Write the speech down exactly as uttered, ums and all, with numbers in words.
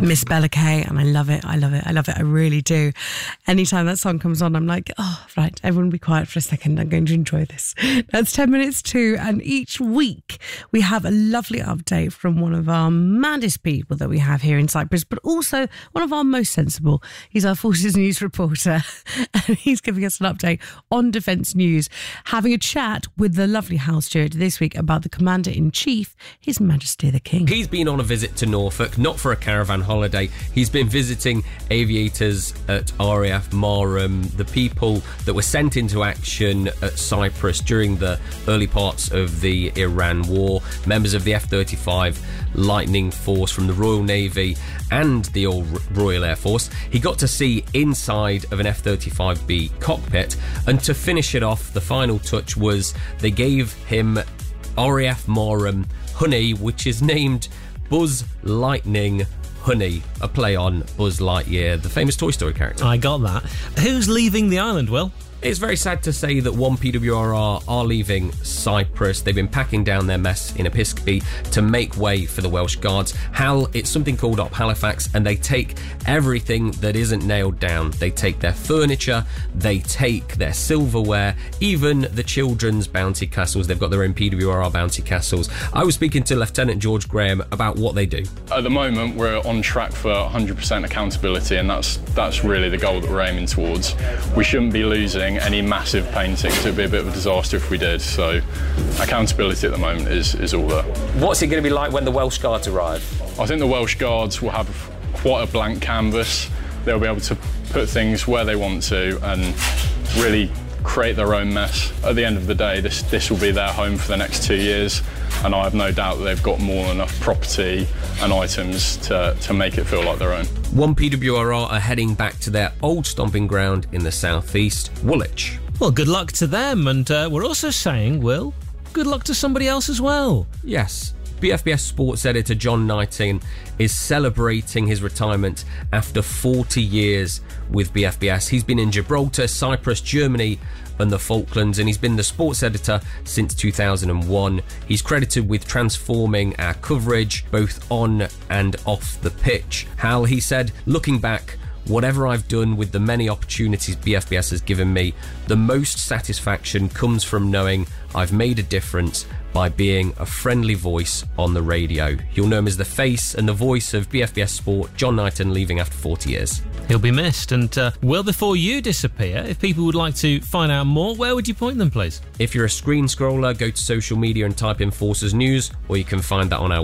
Miss Bella Kay, and I love it, I love it, I love it, I really do. Anytime that song comes on, I'm like, oh, right, everyone be quiet for a second, I'm going to enjoy this. That's ten minutes to, and each week we have a lovely update from one of our maddest people that we have here in Cyprus, but also one of our most sensible. He's our Forces News reporter, and he's giving us an update on Defence News, having a chat with the lovely Hal Stewart this week about the Commander-in-Chief, His Majesty the King. He's been on a visit to Norfolk, not for a caravan holiday. He's been visiting aviators at R A F Marham, the people that were sent into action at Cyprus during the early parts of the Iran war, members of the F thirty-five Lightning Force from the Royal Navy and the Royal Air Force. He got to see inside of an F thirty-five B cockpit, and to finish it off, the final touch was they gave him R A F Marham Honey, which is named Buzz Lightning Honey, a play on Buzz Lightyear, the famous Toy Story character. I got that. Who's leaving the island, Will? It's very sad to say that one P W R R are leaving Cyprus. They've been packing down their mess in Episcopi to make way for the Welsh Guards. Hal, it's something called Op Halifax, and they take everything that isn't nailed down. They take their furniture, they take their silverware, even the children's bounty castles. They've got their own P W R R bounty castles. I was speaking to Lieutenant George Graham about what they do. At the moment, we're on track for one hundred percent accountability, and that's that's really the goal that we're aiming towards. We shouldn't be losing any massive paintings. It would be a bit of a disaster if we did, so accountability at the moment is, is all there. What's it going to be like when the Welsh Guards arrive? I think the Welsh Guards will have quite a blank canvas. They'll be able to put things where they want to and really create their own mess. At the end of the day, this, this will be their home for the next two years, and I have no doubt that they've got more than enough property and items to, to make it feel like their own. one P W R R are heading back to their old stomping ground in the southeast, Woolwich. Well, good luck to them, and uh, we're also saying, Will, good luck to somebody else as well. Yes. B F B S sports editor John Knighting is celebrating his retirement after forty years with B F B S. He's been in Gibraltar, Cyprus, Germany and the Falklands, and he's been the sports editor since two thousand one. He's credited with transforming our coverage both on and off the pitch. Hal, he said, looking back, whatever I've done with the many opportunities B F B S has given me, the most satisfaction comes from knowing I've made a difference by being a friendly voice on the radio. You'll know him as the face and the voice of B F B S Sport, John Knighton, leaving after forty years. He'll be missed. And, uh, well, before you disappear, if people would like to find out more, where would you point them, please? If you're a screen scroller, go to social media and type in Forces News, or you can find that on our